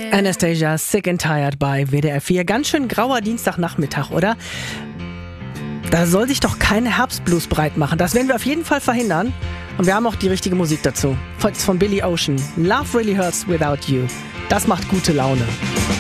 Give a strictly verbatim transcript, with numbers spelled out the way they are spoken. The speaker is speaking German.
Anastasia, Sick and Tired bei W D R vier. Ganz schön grauer Dienstagnachmittag, oder? Da soll sich doch keine Herbstblues breit machen. Das werden wir auf jeden Fall verhindern. Und wir haben auch die richtige Musik dazu. Von, von Billy Ocean. Love Really Hurts Without You. Das macht gute Laune.